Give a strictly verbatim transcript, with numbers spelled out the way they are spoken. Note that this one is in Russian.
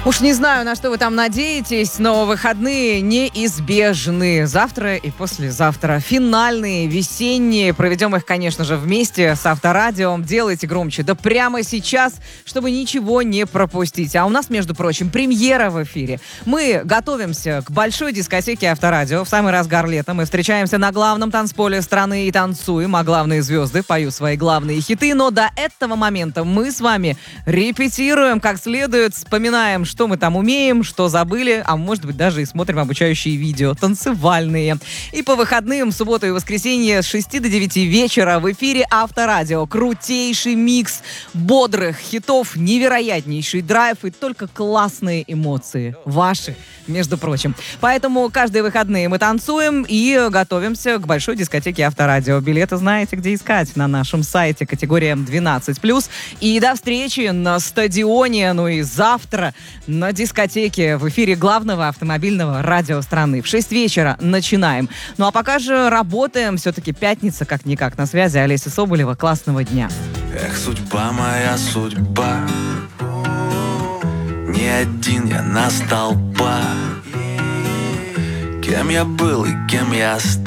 Уж не знаю, на что вы там надеетесь, но выходные неизбежны. Завтра и послезавтра. Финальные, весенние. Проведем их, конечно же, вместе с Авторадио. Делайте громче. Да прямо сейчас, чтобы ничего не пропустить. А у нас, между прочим, премьера в эфире. Мы готовимся к большой дискотеке Авторадио. В самый разгар лета мы встречаемся на главном танцполе страны и танцуем. А главные звезды поют свои главные хиты. Но до этого момента мы с вами репетируем как следует, вспоминаем, что мы там умеем, что забыли, а может быть даже и смотрим обучающие видео, танцевальные. И по выходным, в субботу и воскресенье с шести до девяти вечера в эфире Авторадио. Крутейший микс бодрых хитов, невероятнейший драйв и только классные эмоции. Ваши, между прочим. Поэтому каждые выходные мы танцуем и готовимся к большой дискотеке Авторадио. Билеты знаете, где искать. На нашем сайте категория двенадцать плюс. И до встречи на стадионе, ну и завтра на дискотеке в эфире главного автомобильного радио страны. В шесть вечера начинаем. Ну а пока же работаем. Все-таки пятница, как-никак. На связи Олеся Соболева. Классного дня. Эх, судьба моя, судьба. Не один я на столбах. Кем я был и кем я стал.